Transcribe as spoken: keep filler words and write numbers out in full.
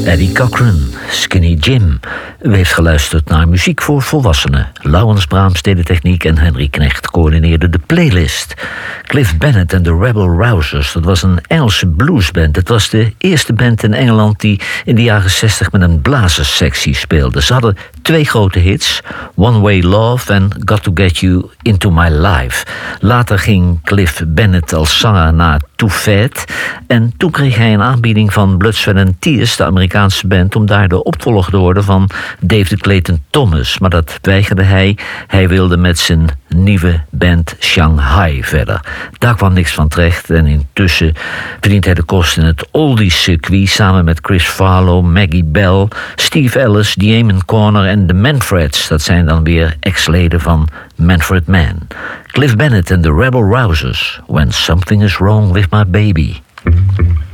Eddie Cochran, Skinny Jim. U heeft geluisterd naar muziek voor volwassenen. Laurens Braams deed de techniek en Henry Knecht coördineerde de playlist. Cliff Bennett en de Rebel Rousers, dat was een Engelse bluesband. Het was de eerste band in Engeland die in de jaren zestig met een blazerssectie speelde. Ze hadden twee grote hits, One Way Love en Got to Get You Into My Life. Later ging Cliff Bennett als zanger naar Too Fat en toen kreeg hij een aanbieding van Blood, Sweat and Tears, de Amerikaanse band, om daar de opvolger te worden van David Clayton Thomas. Maar dat weigerde hij. Hij wilde met zijn nieuwe band Shanghai verder. Daar kwam niks van terecht en intussen verdient hij de kosten in het oldies-circuit samen met Chris Farlow, Maggie Bell, Steve Ellis, Damon Corner en de Manfreds. Dat zijn dan weer ex-leden van Manfred Mann. Cliff Bennett en de Rebel Rousers, When Something Is Wrong With My Baby.